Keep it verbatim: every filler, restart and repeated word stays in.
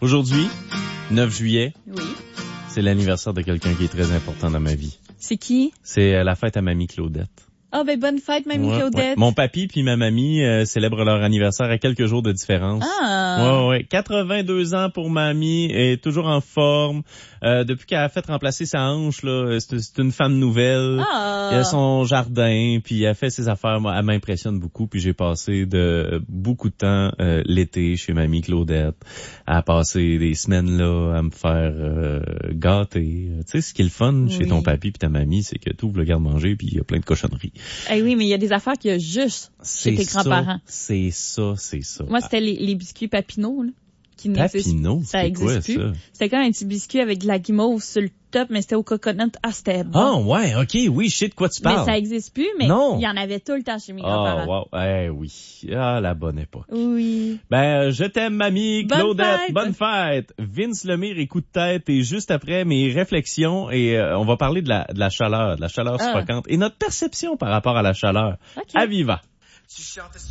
Aujourd'hui, neuf juillet, Oui. c'est l'anniversaire de quelqu'un qui est très important dans ma vie. C'est qui? C'est euh, la fête à Mamie Claudette. Ah, oh, ben bonne fête, Mamie Ouais, Claudette. ouais. Mon papy puis ma mamie euh, célèbrent leur anniversaire à quelques jours de différence. Ah. Ouais, ouais. quatre-vingt-deux ans pour mamie, est toujours en forme. Euh, depuis qu'elle a fait remplacer sa hanche, là, c'est, c'est une femme nouvelle. Ah. Il a son jardin, puis elle a fait ses affaires. Moi, elle m'impressionne beaucoup. Puis j'ai passé de beaucoup de temps euh, l'été chez mamie Claudette, à passer des semaines là à me faire euh, gâter. Tu sais, ce qui est le fun chez Oui. ton papy puis ta mamie, c'est que tu ouvres le garde-manger puis il y a plein de cochonneries. Eh oui, mais il y a des affaires qu'il y a juste chez tes ça, grands-parents. C'est ça, c'est ça. Moi, c'était les, les biscuits Papineau, là, qui n'existent Papineau, plus. Ça c'est existe quoi, plus. ça? C'était comme un petit biscuit avec de la guimauve sur le top, mais c'était au coconut. Ah, c'était bon. Ah, ouais, ok, oui, je sais de quoi tu parles. Mais ça existe plus, mais Non. il y en avait tout le temps chez mes Ah, grands-parents. wow, eh oui. Ah, la bonne époque. Oui. Ben, je t'aime, mamie Bonne Claudette. fête. Bonne fête. Vince Lemire et coup de tête. Et juste après, mes réflexions. Et euh, on va parler de la, de la chaleur, de la chaleur Ah. suffocante. Et notre perception par rapport à la chaleur. OK. À Viva. Tu chantes